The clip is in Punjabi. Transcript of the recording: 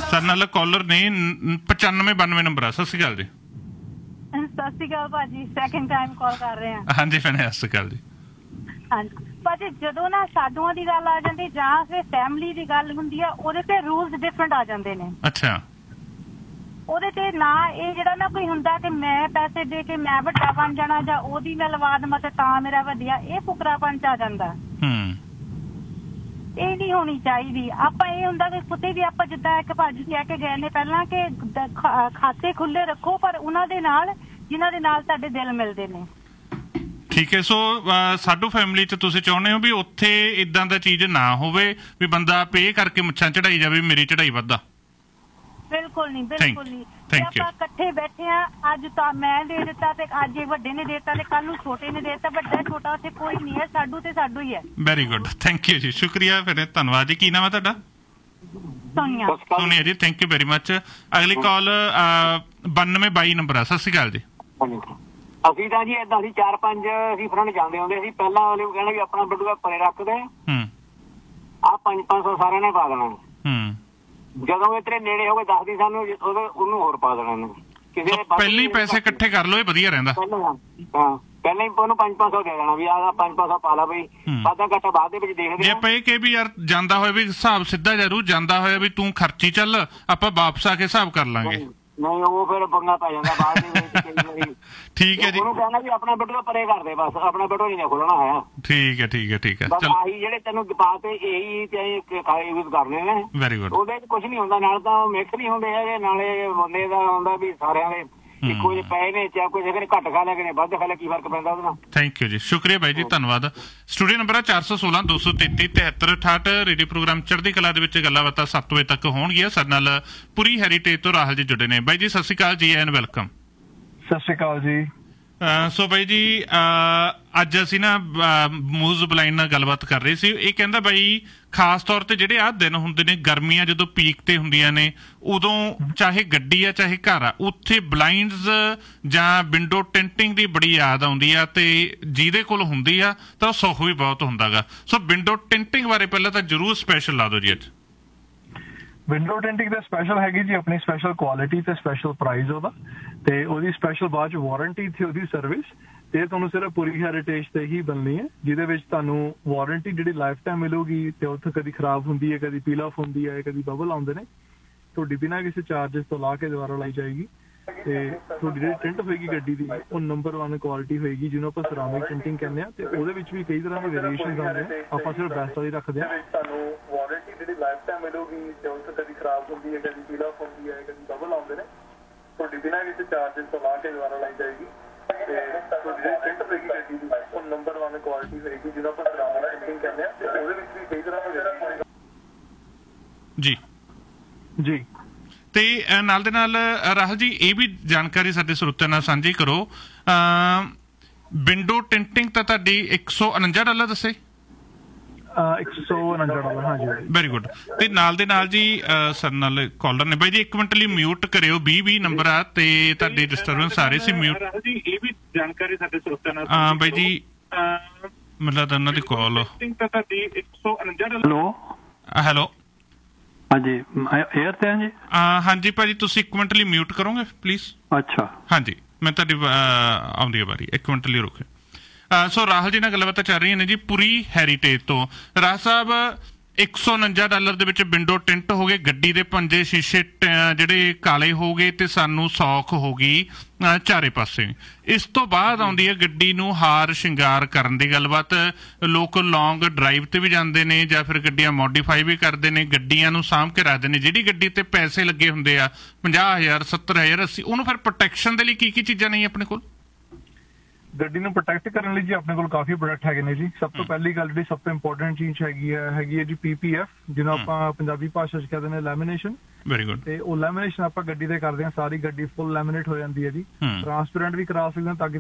ਸਾਡੇ ਨਾਲ ਕਾਲਰ ਨੇ 9592 ਨੰਬਰ ਆ। ਸਤਿ ਸ਼੍ਰੀ ਅਕਾਲ ਜੀ। ਸਤਿ ਸ਼੍ਰੀ ਅਕਾਲ ਭਾਜੀ, ਸੈਕਿੰਡ ਟਾਈਮ ਕਾਲ ਕਰ ਰਹੇ ਆ। ਹਾਂਜੀ ਭੈਣੇ, ਸਤਿ ਸ਼੍ਰੀ ਅਕਾਲ ਜੀ। ਹਾਂਜੀ ਭਾਜੀ, ਜਦੋਂ ਨਾ ਸਾਧੂਆਂ ਦੀ ਗੱਲ ਆ ਜਾਂਦੀ ਜਾਂ ਫਿਰ ਫੈਮਿਲੀ ਦੀ ਗੱਲ ਹੁੰਦੀ ਆ, ਉਹਦੇ ਤੇ ਰੂਲਸ ਡਿਫਰੈਂਟ ਆ ਜਾਂਦੇ ਨੇ। ਅੱਛਾ। ਉਹਦੇ ਤੇ ਨਾ ਇਹ ਜਿਹੜਾ ਨਾ ਕੋਈ ਹੁੰਦਾ ਕਿ ਮੈਂ ਪੈਸੇ ਦੇ ਕੇ ਮੈਂ ਵੱਡਾ ਬਣ ਜਾਣਾ ਜਾਂ ਉਹਦੀ ਮੈਂ ਲਵਾ ਦੇਵਾਂ ਤੇ ਤਾਂ ਮੇਰਾ ਵਧੀਆ, ਇਹ ਫੁਕਰਾਪਨ ਚ ਆ ਜਾਂਦਾ। ਇਹ ਨਹੀਂ ਹੋਣੀ ਚਾਹੀਦੀ। ਆਪਾਂ ਇਹ ਹੁੰਦਾ ਕਿ ਕਿਤੇ ਵੀ ਆਪਾਂ ਜਿੱਦਾਂ ਇੱਕ ਭਾਜੀ ਕਹਿ ਕੇ ਗਏ ਨੇ ਪਹਿਲਾਂ ਕਿ ਖਾਤੇ ਖੁੱਲੇ ਰੱਖੋ, ਪਰ ਉਹਨਾਂ ਦੇ ਨਾਲ ਜਿਨ੍ਹਾਂ ਦੇ ਨਾਲ ਤੁਹਾਡੇ ਦਿਲ ਮਿਲਦੇ ਨੇ। ਠੀਕ ਹੈ। ਸੋ ਸਾਡੂ ਫੈਮਿਲੀ ਚ ਤੁਸੀਂ ਚਾਹੁੰਦੇ ਹੋ ਵੀ ਉੱਥੇ ਇਦਾਂ ਦਾ ਚੀਜ਼ ਨਾ ਹੋਵੇ ਵੀ ਬੰਦਾ ਪੇ ਕਰਕੇ ਮੁੱਛਾਂ ਚੜਾਈ ਜਾਵੇ, ਮੇਰੀ ਚੜਾਈ ਵੱਧਾ। ਬਿਲਕੁਲ ਨਹੀਂ, ਬਿਲਕੁਲ ਨਹੀਂ। ਆਪਾਂ ਇਕੱਠੇ ਬੈਠੇ ਆ, ਅੱਜ ਤਾਂ ਮੈਂ ਦੇ ਦਿੱਤਾ ਤੇ ਅੱਜ ਵੱਡੇ ਨੇ ਦੇਤਾ ਤੇ ਕੱਲ ਨੂੰ ਛੋਟੇ ਨੇ ਦੇਤਾ। ਵੱਡਾ ਛੋਟਾ ਉੱਥੇ ਕੋਈ ਨਹੀਂ ਹੈ, ਸਾਡੂ ਤੇ ਸਾਡੂ ਹੀ ਹੈ। ਵੈਰੀ ਗੁੱਡ, ਥੈਂਕ ਯੂ ਜੀ, ਸ਼ੁਕਰੀਆ। ਫਿਰ ਧੰਨਵਾਦ ਜੀ। ਕੀ ਨਾਮ ਹੈ ਤੁਹਾਡਾ? ਸੋਨੀਆ। ਸੋਨੀਆ ਜੀ, ਥੈਂਕ ਯੂ ਵੈਰੀ ਮਚ। ਅਗਲੀ ਕਾਲ 9222 ਨੰਬਰ ਆ। ਸਤਿ ਸ਼੍ਰੀ ਅਕਾਲ ਜੀ। ਅਸੀਂ ਤਾਂ ਜੀ ਏਦਾਂ ਸੀ 4-5 ਅਸੀਂ ਫਰੈਂਡ ਜਾਂਦੇ ਹੁੰਦੇ ਸੀ। ਪਹਿਲਾਂ ਵਾਲੇ ਕਹਿਣਾ ਵੀ ਆਪਣਾ ਬਟੂਆ ਪਰੇ ਰੱਖ ਦੇ, ਆਹ 500 ਸਾਰਿਆਂ ਨੇ ਪਾ ਦੇਣਾ। ਜਦੋਂ ਇਹ ਤੇਰੇ ਨੇੜੇ ਹੋ ਗਏ ਦੱਸਦੀ ਸਾਨੂੰ, ਉਹਨੂੰ ਹੋਰ ਪਾ ਦੇਣਾ। ਕਿਸੇ ਨੇ ਪਹਿਲਾਂ ਹੀ ਪੈਸੇ ਇਕੱਠੇ ਕਰ ਲਓ, ਇਹ ਵਧੀਆ ਰਹਿੰਦਾ। ਹਾਂ, ਪਹਿਲਾਂ ਹੀ ਉਹਨੂੰ 500 ਦੇ ਦੇਣਾ ਵੀ ਆਹ 500 ਪਾ ਲਾ ਬਈ, ਵਾਧਾ ਘਾਟਾ ਬਾਅਦ ਦੇ ਵਿੱਚ ਦੇਖਦੇ। ਜੇ ਆਪਾਂ ਇਹ ਕਹੇ ਵੀ ਯਾਰ ਜਾਂਦਾ ਹੋਇਆ ਵੀ ਹਿਸਾਬ ਸਿੱਧਾ ਜ਼ਰੂਰ ਜਾਂਦਾ ਹੋਇਆ ਵੀ ਤੂੰ ਖਰਚੀ ਚੱਲ, ਆਪਾਂ ਵਾਪਸ ਆ ਕੇ ਹਿਸਾਬ ਕਰ ਲਾਂਗੇ। ਨਹੀਂ, ਉਹ ਫਿਰ ਪੰਗਾ ਪੈ ਜਾਂਦਾ ਬਾਅਦ ਦੇ ਵਿੱਚ ਕਈ ਵਾਰੀ। ਠੀਕ ਹੈ ਜੀ। ਉਹਨੂੰ ਕਹਿਣਾ ਵੀ ਆਪਣਾ ਬਟੂਆ ਪਰੇ ਕਰ ਦੇ, ਬਸ ਆਪਣਾ ਬਟੂਆ ਨਹੀਂ ਖੋਲਣਾ ਹੈ। ਠੀਕ ਹੈ, ਠੀਕ ਹੈ, ਠੀਕ ਹੈ। ਚਲੋ ਆਹੀ ਜਿਹੜੇ ਤੈਨੂੰ ਪਾ ਤੇ ਇਹੀ ਯੂਜ਼ ਕਰਨੇ ਨੇ। Very good. ਉਹਦੇ ਚ ਕੁਛ ਨੀ ਹੁੰਦਾ, ਨਾਲ ਤਾਂ ਮਿਕਸ ਨਹੀਂ ਹੁੰਦੇ ਹੈਗੇ, ਨਾਲੇ ਬੰਦੇ ਦਾ ਹੁੰਦਾ ਵੀ ਸਾਰਿਆਂ ਦੇ ਇੱਕੋ ਜਿਹੇ ਪਏ ਨੇ, ਚਾਹੇ ਕੋਈ ਜਿਹਨੇ ਘੱਟ ਖਾ ਲਿਆ ਕਿ ਵੱਧ ਖਾ ਲਿਆ, ਕੀ ਫਰਕ ਪੈਂਦਾ ਉਹਦੇ ਨਾਲ। ਥੈਂਕ ਯੂ ਜੀ, ਸ਼ੁਕਰੀਆ ਬਾਈ ਜੀ, ਧੰਨਵਾਦ। ਸਟੂਡੀਓ ਨੰਬਰ ਆ 416 233 7368। ਰੇਡੀਓ ਪ੍ਰੋਗਰਾਮ ਚੜ੍ਹਦੀ ਕਲਾ ਦੇ ਵਿੱਚ ਗੱਲਾਂ ਬਾਤਾਂ 7 ਵਜੇ ਤੱਕ ਹੋਣਗੀਆਂ। ਸਾਡੇ ਨਾਲ ਪੂਰੀ ਹੈਰੀਟੇਜ ਤੋਂ ਰਾਹੁਲ ਜੀ ਜੁੜੇ ਨੇ। ਬਾਈ ਜੀ ਸਤਿ ਸ਼੍ਰੀ ਅਕਾਲ ਜੀ, ਐਂਡ ਵੈਲਕਮ। ਸਤਿ ਸ਼੍ਰੀ ਅਕਾਲ ਜੀ। ਸੋ ਬਾਈ ਜੀ, ਅੱਜ ਅਸੀਂ ਨਾ ਮੂਜ਼ ਬਲਾਈਨ ਨਾਲ ਗੱਲਬਾਤ ਕਰ ਰਹੇ ਸੀ। ਇਹ ਕਹਿੰਦਾ ਬਾਈ ਖਾਸ ਤੌਰ ਤੇ ਜਿਹੜੇ ਆਹ ਦਿਨ ਹੁੰਦੇ ਨੇ, ਗਰਮੀਆਂ ਜਦੋਂ ਪੀਕ ਤੇ ਹੁੰਦੀਆਂ ਨੇ, ਉਦੋਂ ਚਾਹੇ ਗੱਡੀ ਆ ਚਾਹੇ ਘਰ ਆ, ਉੱਥੇ ਬਲਾਈਂਡਸ ਜਾਂ ਵਿੰਡੋ ਟਿੰਟਿੰਗ ਦੀ ਬੜੀ ਯਾਦ ਆਉਂਦੀ ਆ, ਤੇ ਜਿਹਦੇ ਕੋਲ ਹੁੰਦੀ ਆ ਤਾਂ ਸੁੱਖ ਵੀ ਬਹੁਤ ਹੁੰਦਾ ਗਾ। ਸੋ ਵਿੰਡੋ ਟਿੰਟਿੰਗ ਬਾਰੇ ਪਹਿਲਾਂ ਤਾਂ ਜ਼ਰੂਰ ਸਪੈਸ਼ਲ ਲਾ ਦਿਓ ਜੀ ਅੱਜ। ਵਿੰਡੋ ਟਿੰਟਿੰਗ ਦਾ ਸਪੈਸ਼ਲ ਹੈਗੀ ਜੀ ਆਪਣੀ ਸਪੈਸ਼ਲ ਕੁਆਲਿਟੀ ਤੇ ਸਪੈਸ਼ਲ ਪ੍ਰਾਈਸ ਉਹਦਾ, ਤੇ ਉਹਦੀ ਸਪੈਸ਼ਲ ਬਾਅਦ ਚ ਵਾਰੰਟੀ ਤੇ ਉਹਦੀ ਸਰਵਿਸ, ਤੇ ਤੁਹਾਨੂੰ ਸਿਰਫ ਪੂਰੀ ਹੈਰੀਟੇਜ ਤੇ ਹੀ ਬਣਨੀ ਹੈ, ਜਿਹਦੇ ਵਿੱਚ ਤੁਹਾਨੂੰ ਵਾਰੰਟੀ ਜਿਹੜੀ ਲਾਈਫ ਟਾਈਮ ਮਿਲੂਗੀ, ਤੇ ਉੱਥੇ ਕਦੀ ਖਰਾਬ ਹੁੰਦੀ ਹੈ, ਕਦੀ ਪੀਲ ਆਫ ਹੁੰਦੀ ਹੈ, ਕਦੀ ਬਬਲ ਆਉਂਦੇ ਨੇ, ਤੁਹਾਡੀ ਬਿਨਾਂ ਕਿਸੇ ਚਾਰਜਸ ਤੋਂ ਲਾ ਕੇ ਦੁਬਾਰਾ ਲਾਈ ਜਾਏਗੀ। ਤੇ ਤੁਹਾਡੀ ਜਿਹੜੀ ਟਿੰਟ ਹੋਏਗੀ ਗੱਡੀ ਦੀ, ਉਹ ਨੰਬਰ 1 ਕੁਆਲਿਟੀ ਹੋਏਗੀ, ਜਿਹਨੂੰ ਆਪਾਂ ਸਰਾਮਿਕ ਟਿੰਟਿੰਗ ਕਹਿੰਦੇ ਆ। ਤੇ ਉਹਦੇ ਵਿੱਚ ਵੀ ਕਈ ਤਰ੍ਹਾਂ ਦੇ ਵੇਰੀਏਸ਼ਨਸ ਆਉਂਦੇ ਆ, ਆਪਾਂ ਸਿਰਫ ਬੈਸਟ ਵਾਲੀ ਰੱਖਦੇ ਆ। ਤੁਹਾਨੂੰ ਵਾਰੰਟੀ ਜਿਹੜੀ ਲਾਈਫ ਟਾਈਮ ਮਿਲੂਗੀ, ਤੇ ਉੱਥੇ ਕਦੀ ਖਰਾਬ ਹੁੰਦੀ ਹੈ, ਕਦੀ ਪੀਲ ਆਫ ਹੁੰਦੀ ਹੈ, ਕਦੀ ਬਬਲ ਆਉਂਦੇ ਨੇ, ਤੁਹਾਡੀ ਬਿਨਾਂ ਕਿਸੇ ਚਾਰਜਸ ਤੋਂ ਲਾ ਕੇ ਦੁਬਾਰਾ ਲਾਈ ਜਾਏਗੀ। ਤੇ ਤੁਹਾਡੀ ਜਿਹੜੀ ਟਿੰਟ ਹੋਏਗੀ ਗੱਡੀ ਦੀ, ਉਹ ਨੰਬਰ 1 ਕੁਆਲਿਟੀ ਹੋਏਗੀ, ਜਿਹਨੂੰ ਆਪਾਂ ਸਰਾਮਿਕ ਟਿੰਟਿੰਗ ਕਹਿੰਦੇ ਆ। ਤੇ ਉਹਦੇ ਵਿੱਚ ਵੀ ਕਈ ਤਰ੍ਹਾਂ ਦੇ ਜੀ ਜੀ। ਤੇ ਨਾਲ ਦੇ ਨਾਲ ਰਾਹੁਲ ਜੀ ਇਹ ਵੀ ਜਾਣਕਾਰੀ ਸਾਡੇ ਸਰੋਤਿਆਂ ਨਾਲ ਸਾਂਝੀ ਕਰੋ, ਵਿੰਡੋ ਟਿੰਟਿੰਗ ਤਾਂ ਤੁਹਾਡੀ $149 ਦੱਸੇ? $149, ਹਾਂਜੀ। Very good. ਤੇ ਨਾਲ ਦੇ ਨਾਲ ਜੀ ਸਾਡੇ ਨਾਲ ਕਾਲਰ ਨੇ। ਬਾਈ ਜੀ 1 ਮਿੰਟ ਲਈ ਮਿਊਟ ਕਰਿਓ, 20 ਨੰਬਰ ਆ ਤੇ ਤੁਹਾਡੀ ਡਿਸਟਰਬੈਂਸ ਆ ਰਹੀ ਸੀ। ਮਿਊਟ ਜੀ, ਇਹ ਵੀ ਜਾਣਕਾਰੀ ਸਾਡੇ ਸਰੋਤਿਆਂ ਨਾਲ। ਬਾਈ ਜੀ ਮਤਲਬ ਉਹਨਾਂ ਦੀ ਕਾਲ ਤੁਹਾਡੀ 149। ਹੈਲੋ ਹਾਂਜੀ, 에ਅਰ ਤੇ ਜੀ। ਹਾਂਜੀ ਭਾਜੀ, ਤੁਸੀਂ 1 ਮਿੰਟ ਲਈ ਮਿਊਟ ਕਰੋਗੇ ਪਲੀਜ਼? ਅੱਛਾ, ਹਾਂਜੀ, ਮੈਂ ਤੁਹਾਡੀ ਆਉਂਦੀ ਹੈ ਵਾਰੀ, 1 ਮਿੰਟ ਲਈ ਰੁਕੇ। ਸੋ ਰਾਹੁਲ ਜੀ ਨਾਲ ਗੱਲਬਾਤ ਚੱਲ ਰਹੀਆਂ ਨੇ ਜੀ ਪੂਰੀ ਹੈਰੀਟੇਜ ਤੋਂ। ਰਾਜ ਸਾਹਿਬ, $149 ਦੇ ਵਿੱਚ ਵਿੰਡੋ ਟਿੰਟ ਹੋ ਗਏ, ਗੱਡੀ ਦੇ ਪੰਜੇ ਸ਼ੀਸ਼ੇ ਜਿਹੜੇ ਕਾਲੇ ਹੋ ਗਏ, ਤੇ ਸਾਨੂੰ ਸੌਖ ਹੋ ਗਈ ਚਾਰੇ ਪਾਸੇ। ਇਸ ਤੋਂ ਬਾਅਦ ਆਉਂਦੀ ਹੈ ਗੱਡੀ ਨੂੰ ਹਾਰ ਸ਼ਿੰਗਾਰ ਕਰਨ ਦੀ ਗੱਲਬਾਤ। ਲੋਕ ਲੌਂਗ ਡਰਾਈਵ ਤੇ ਵੀ ਜਾਂਦੇ ਨੇ, ਜਾਂ ਫਿਰ ਗੱਡੀਆਂ ਮੋਡੀਫਾਈ ਵੀ ਕਰਦੇ ਨੇ, ਗੱਡੀਆਂ ਨੂੰ ਸਾਂਭ ਕੇ ਰੱਖਦੇ ਨੇ। ਜਿਹੜੀ ਗੱਡੀ ਤੇ ਪੈਸੇ ਲੱਗੇ ਹੁੰਦੇ ਆ 50,000 70,000 80, ਉਹਨੂੰ ਫਿਰ ਪ੍ਰੋਟੈਕਸ਼ਨ ਦੇ ਲਈ ਕੀ ਕੀ ਚੀਜ਼ਾਂ ਨਹੀਂ ਆਪਣੇ ਕੋਲ? ਗੱਡੀ ਨੂੰ ਪ੍ਰੋਟੈਕਟ ਕਰਨ ਲਈ ਜੀ ਆਪਣੇ ਕੋਲ ਕਾਫੀ ਪ੍ਰੋਡਕਟ ਹੈਗੇ ਨੇ ਜੀ। ਸਭ ਤੋਂ ਪਹਿਲੀ ਗੱਲ ਜਿਹੜੀ ਸਭ ਤੋਂ ਇੰਪੋਰਟੈਂਟ ਚੀਜ਼ ਹੈਗੀ ਹੈ ਜੀ PPF, ਜਿਹਨੂੰ ਆਪਾਂ ਪੰਜਾਬੀ ਭਾਸ਼ਾ 'ਚ ਕਹਿੰਦੇ ਨੇ ਲੈਮੀਨੇਸ਼ਨ। Very good. ਤੇ ਉਹ ਲੈਮੀਨੇਸ਼ਨ ਆਪਾਂ ਗੱਡੀ ਤੇ ਕਰਦੇ ਹਾਂ, ਸਾਰੀ ਗੱਡੀ ਫੁੱਲ ਲੈਮੀਨੇਟ ਹੋ ਜਾਂਦੀ ਹੈ ਜੀ। ਟ੍ਰਾਂਸਪੇਰੈਂਟ ਵੀ ਕਰਾ ਸਕਦੇ ਹਾਂ ਤਾਂ ਕਿ